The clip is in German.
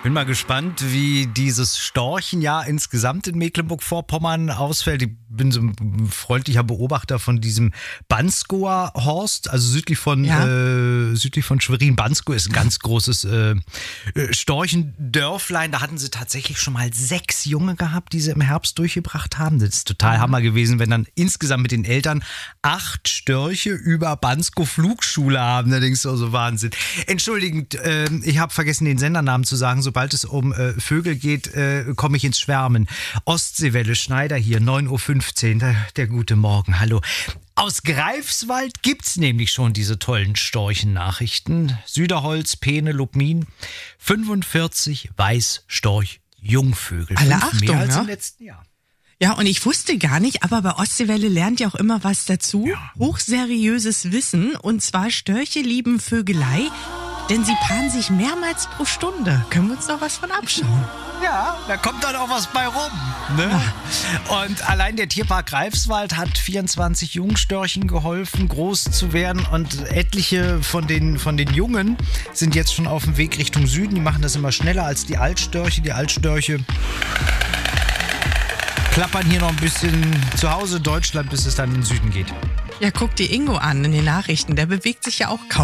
Bin mal gespannt, wie dieses Storchenjahr insgesamt in Mecklenburg-Vorpommern ausfällt. Ich bin so ein freundlicher Beobachter von diesem Banskower Horst, also südlich von Schwerin. Banskow ist ein ganz großes Storchendörflein. Da hatten sie tatsächlich schon mal 6 Junge gehabt, die sie im Herbst durchgebracht haben. Das ist total Hammer gewesen, wenn dann insgesamt mit den Eltern 8 Störche über Banskow Flugschule haben. Da denkst du, so Wahnsinn. Entschuldigend, ich habe vergessen, den Sendernamen zu sagen. Sobald es um Vögel geht, komme ich ins Schwärmen. Ostseewelle, Schneider hier, 9.15 Uhr, der gute Morgen, hallo. Aus Greifswald gibt's nämlich schon diese tollen Storchennachrichten. Süderholz, Peene, Lubmin, 45 Weißstorch-Jungvögel. Alle Achtung, mehr als ne? im letzten Jahr. Ja, und ich wusste gar nicht, aber bei Ostseewelle lernt ihr auch immer was dazu. Ja. Hochseriöses Wissen, und zwar Störche lieben Vögelei, denn sie paaren sich mehrmals pro Stunde. Können wir uns noch was von abschauen? Ja, da kommt dann auch was bei rum. Ne? Und allein der Tierpark Greifswald hat 24 Jungstörchen geholfen, groß zu werden. Und etliche von den Jungen sind jetzt schon auf dem Weg Richtung Süden. Die machen das immer schneller als die Altstörche. Die Altstörche klappern hier noch ein bisschen zu Hause in Deutschland, bis es dann in den Süden geht. Ja, guck dir Ingo an in den Nachrichten. Der bewegt sich ja auch kaum.